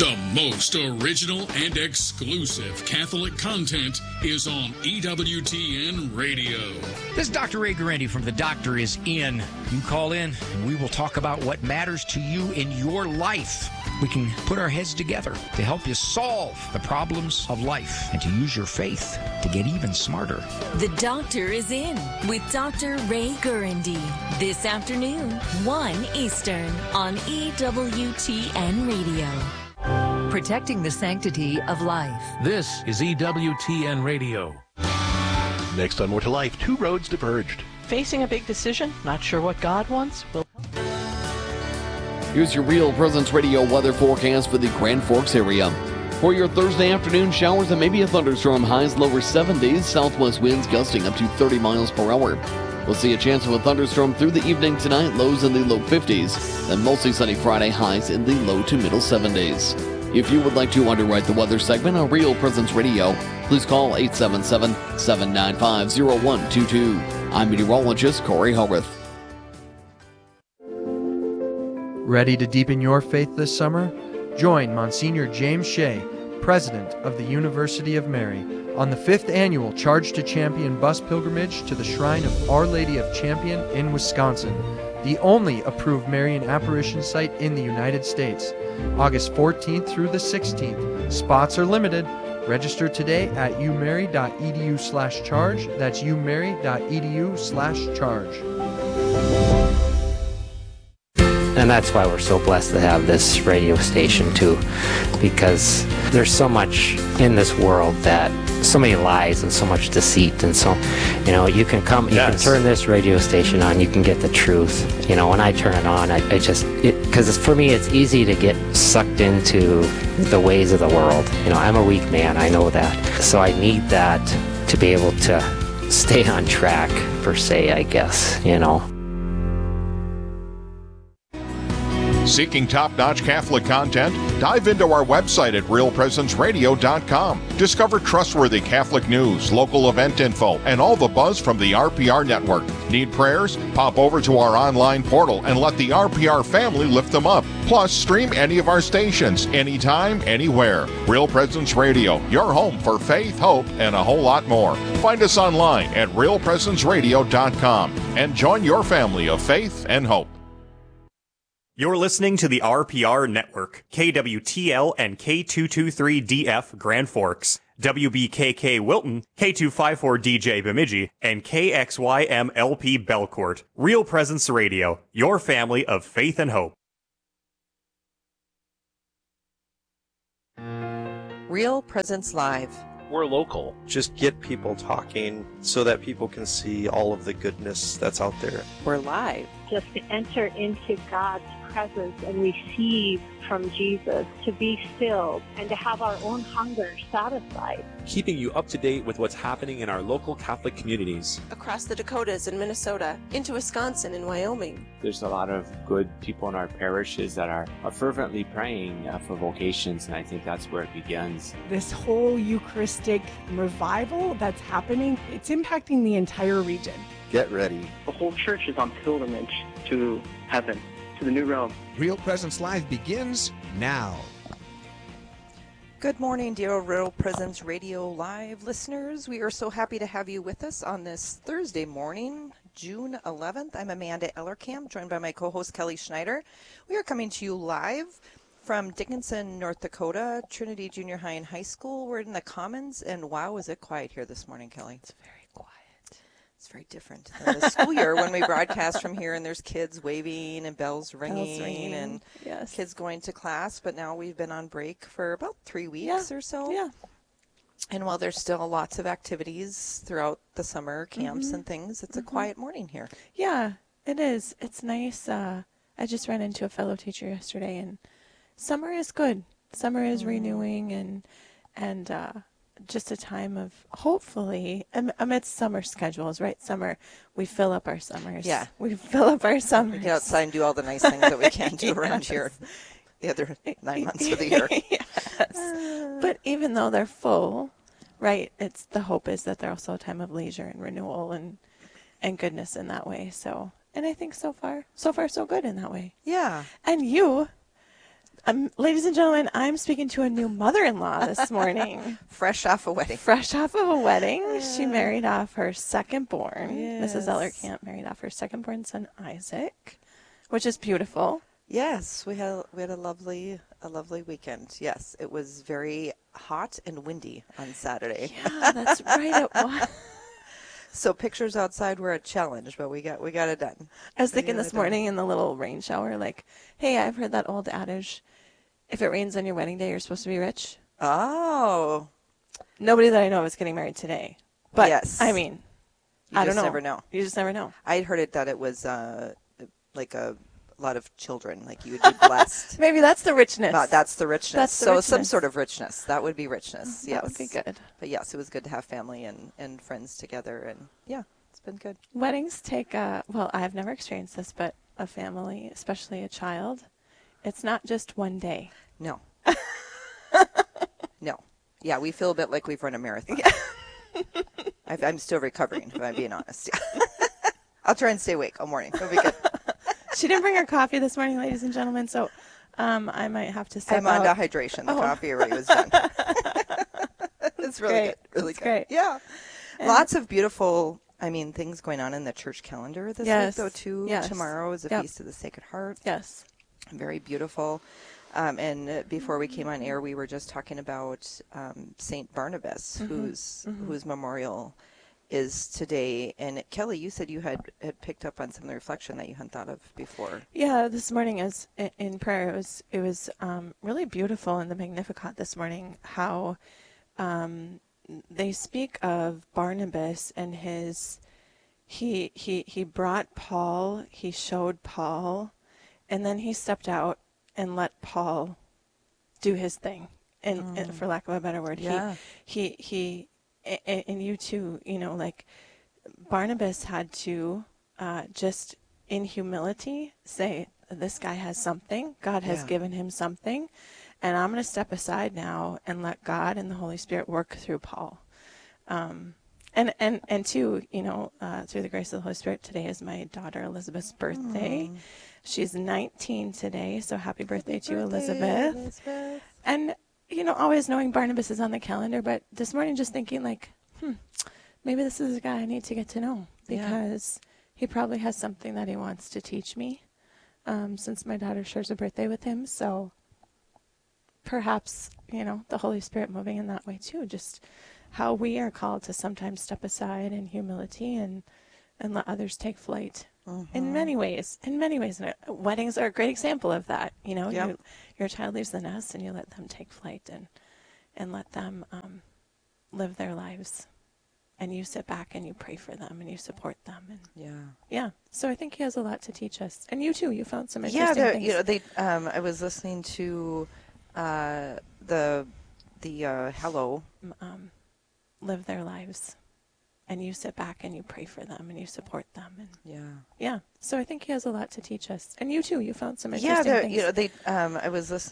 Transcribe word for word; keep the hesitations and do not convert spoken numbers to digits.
The most original and exclusive Catholic content is on E W T N Radio. This is Doctor Ray Guarendi from The Doctor Is In. You call in and we will talk about what matters to you in your life. We can put our heads together to help you solve the problems of life and to use your faith to get even smarter. The Doctor Is In with Doctor Ray Guarendi. This afternoon, one Eastern on E W T N Radio. Protecting the sanctity of life. This is E W T N Radio. Next on More to Life, two roads diverged. Facing a big decision, not sure what God wants? Will Here's your Real Presence Radio weather forecast for the Grand Forks area. For your Thursday afternoon, showers and maybe a thunderstorm, highs lower seventies, southwest winds gusting up to thirty miles per hour. We'll see a chance of a thunderstorm through the evening tonight, lows in the low fifties. Then mostly sunny Friday, highs in the low to middle seventies. If you would like to underwrite the weather segment on Real Presence Radio, please call eight seven seven, seven nine five, zero one two two. I'm meteorologist Corey Howarth. Ready to deepen your faith this summer? Join Monsignor James Shea, President of the University of Mary, on the fifth annual Charge to Champion bus pilgrimage to the Shrine of Our Lady of Champion in Wisconsin, the only approved Marian apparition site in the United States. August fourteenth through the sixteenth. Spots are limited. Register today at umary.edu slash charge. That's umary.edu slash charge. And that's why we're so blessed to have this radio station too, because there's so much in this world, that so many lies and so much deceit, and so, you know, you can come, you yes. can turn this radio station on, you can get the truth. You know, when I turn it on, I, I just, because for me it's easy to get sucked into the ways of the world. You know, I'm a weak man, I know that. So I need that to be able to stay on track, per se, I guess, you know. Seeking top-notch Catholic content? Dive into our website at real presence radio dot com. Discover trustworthy Catholic news, local event info, and all the buzz from the R P R network. Need prayers? Pop over to our online portal and let the R P R family lift them up. Plus, stream any of our stations, anytime, anywhere. Real Presence Radio, your home for faith, hope, and a whole lot more. Find us online at real presence radio dot com and join your family of faith and hope. You're listening to the R P R Network, K W T L and K two twenty-three D F Grand Forks, W B K K Wilton, K two fifty-four D J Bemidji, and K X Y M L P Belcourt. Real Presence Radio, your family of faith and hope. Real Presence Live. We're local. Just get people talking so that people can see all of the goodness that's out there. We're live. Just to enter into God's presence and receive from Jesus, to be filled and to have our own hunger satisfied. Keeping you up to date with what's happening in our local Catholic communities. Across the Dakotas and Minnesota, into Wisconsin and Wyoming. There's a lot of good people in our parishes that are, are fervently praying uh, for vocations, and I think that's where it begins. This whole Eucharistic revival that's happening, it's impacting the entire region. Get ready. The whole church is on pilgrimage to heaven, to the new realm. Real Presence Live begins now. Good morning, dear Real Presence Radio Live listeners. We are so happy to have you with us on this Thursday morning, June eleventh. I'm Amanda Ellerkamp, joined by my co-host Kelly Schneider. We are coming to you live from Dickinson, North Dakota, Trinity Junior High and High School. We're in the Commons, and wow, is it quiet here this morning, Kelly. It's very It's very different than the school year when we broadcast from here and there's kids waving and bells ringing, bells ringing and yes. kids going to class. But now we've been on break for about three weeks yeah. or so. Yeah. And while there's still lots of activities throughout the summer, camps mm-hmm. and things, it's mm-hmm. a quiet morning here. Yeah, it is. It's nice. Uh, I just ran into a fellow teacher yesterday, and summer is good. Summer is mm. renewing and and uh, just a time of, hopefully, amidst summer schedules, right? Summer, we fill up our summers. Yeah. We fill up our summers. We get outside and do all the nice things that we can do yes. around here the other nine months of the year. Yes. Uh, but even though they're full, right, it's the hope is that they're also a time of leisure and renewal and, and goodness in that way. So, and I think so far, so far so good in that way. Yeah. And you... Um, ladies and gentlemen, I'm speaking to a new mother-in-law this morning. Fresh off a wedding. Fresh off of a wedding. Yeah. She married off her second-born. Yes. Missus Ellerkamp married off her second-born son, Isaac, which is beautiful. Yes, we had we had a lovely a lovely weekend. Yes, it was very hot and windy on Saturday. Yeah, that's right. It was. So pictures outside were a challenge, but we got we got it done. I was thinking this morning in the little rain shower, like, hey, I've heard that old adage, if it rains on your wedding day, you're supposed to be rich. Oh. Nobody that I know is getting married today. But, yes. I mean, you I just don't know. never know. You just never know. I had heard it that it was uh, like a lot of children, like you would be blessed. Maybe that's the richness. Uh, that's the richness. That's the so richness. some sort of richness. That would be richness. That yes. would be good. But yes, it was good to have family and, and friends together, and yeah, it's been good. Weddings take, uh, well, I've never experienced this, but a family, especially a child, it's not just one day. No. No. Yeah, we feel a bit like we've run a marathon. I've, I'm still recovering, if I'm being honest. I'll try and stay awake all morning. It'll be good. She didn't bring her coffee this morning, ladies and gentlemen, so um, I might have to step I'm on out. dehydration. The Oh. coffee already was done. It's really great. good. Really It's good. great. Yeah. And Lots of beautiful, I mean, things going on in the church calendar this Yes. week, though, too. Yes. Tomorrow is the Yep. Feast of the Sacred Heart. Yes. Very beautiful. Um, and uh, before we came on air, we were just talking about um, Saint Barnabas, Mhm. whose Mhm. whose memorial is today. And Kelly, you said you had, had picked up on some of the reflection that you hadn't thought of before. Yeah, this morning as in, in prayer, it was it was um, really beautiful in the Magnificat this morning how um, they speak of Barnabas and his he he he brought Paul, he showed Paul, and then he stepped out and let Paul do his thing. And, Mm. and for lack of a better word, Yeah. he he he and, and you too, you know, like Barnabas had to uh, just in humility say, this guy has something. God has Yeah. given him something. And I'm going to step aside now and let God and the Holy Spirit work through Paul. Um, and, and, and two, you know, uh, through the grace of the Holy Spirit, today is my daughter Elizabeth's birthday. Mm. She's nineteen today, so happy birthday Happy to you, birthday, Elizabeth. Elizabeth. And, you know, always knowing Barnabas is on the calendar, but this morning just thinking like, hmm, maybe this is a guy I need to get to know Yeah. because he probably has something that he wants to teach me um, since my daughter shares a birthday with him. So perhaps, you know, the Holy Spirit moving in that way too, just how we are called to sometimes step aside in humility and, and let others take flight. Mm-hmm. In many ways, in many ways, and uh, weddings are a great example of that. You know, Yep. you, your child leaves the nest, and you let them take flight, and and let them um, live their lives, and you sit back and you pray for them and you support them, and Yeah. yeah. So I think he has a lot to teach us, and you too. You found some Yeah, interesting the- things. you know, they. Um, I was listening to uh, the the uh, Hello. um, live their lives, and you sit back and you pray for them and you support them, and Yeah. yeah. So I think he has a lot to teach us, and you too. You found some Yeah, interesting the, things. you know, they. Um, I was listening.